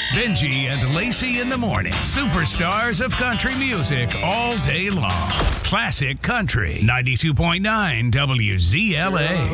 Benji and Lacey in the morning. Superstars of country music all day long. Classic Country 92.9 WZLA.